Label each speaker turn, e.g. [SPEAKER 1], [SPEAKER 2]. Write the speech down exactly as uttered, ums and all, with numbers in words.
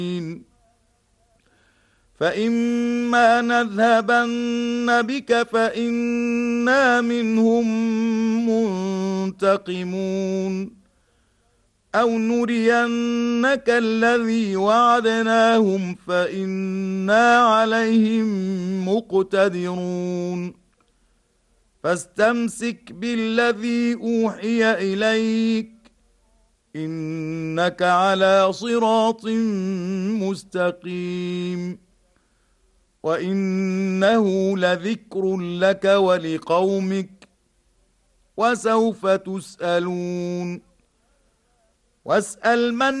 [SPEAKER 1] فإما نذهبن بك فإنا منهم منتقمون أو نرينك الذي وعدناهم فإنا عليهم مقتدرون فاستمسك بالذي أوحي إليك إنك على صراط مستقيم وإنه لذكر لك ولقومك وسوف تسألون واسأل من